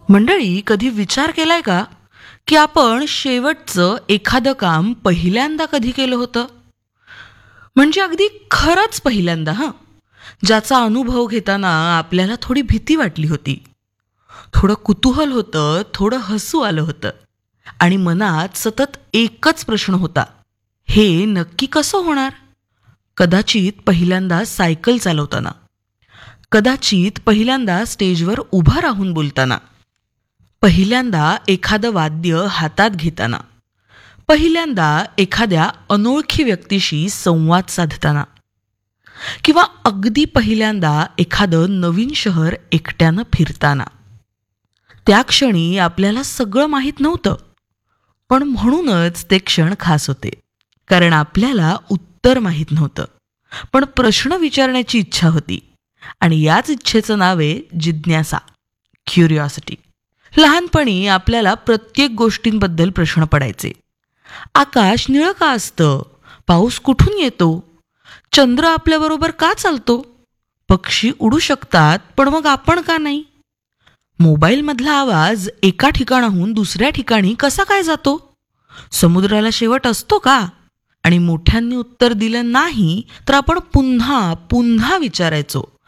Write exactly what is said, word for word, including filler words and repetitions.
मंडळी, कधी विचार केलाय का की आपण शेवटचं एखादं काम पहिल्यांदा कधी केलं होतं? म्हणजे अगदी खरंच पहिल्यांदा, हं. ज्याचा अनुभव घेताना आपल्याला थोडी भीती वाटली होती, थोडं कुतूहल होतं, थोडं हसू आलं होतं आणि मनात सतत एकच प्रश्न होता, हे नक्की कसं होणार? कदाचित पहिल्यांदा सायकल चालवताना, कदाचित पहिल्यांदा स्टेजवर उभं राहून बोलताना, पहिल्यांदा एखादं वाद्य हातात घेताना, पहिल्यांदा एखाद्या अनोळखी व्यक्तीशी संवाद साधताना, किंवा अगदी पहिल्यांदा एखादं नवीन शहर एकट्यानं फिरताना. त्या क्षणी आपल्याला सगळं माहीत नव्हतं, पण म्हणूनच ते क्षण खास होते. कारण आपल्याला उत्तर माहीत नव्हतं, पण प्रश्न विचारण्याची इच्छा होती. आणि याच इच्छेचं नाव आहे जिज्ञासा, क्युरिओसिटी. लहानपणी आपल्याला प्रत्येक गोष्टींबद्दल प्रश्न पडायचे. आकाश निळं का असतं? पाऊस कुठून येतो? चंद्र आपल्याबरोबर का चालतो? पक्षी उडू शकतात, पण मग आपण का नाही? मोबाईलमधला आवाज एका ठिकाणाहून दुसऱ्या ठिकाणी कसा काय जातो? समुद्राला शेवट असतो का? आणि मोठ्यांनी उत्तर दिलं नाही तर आपण पुन्हा पुन्हा विचारायचो,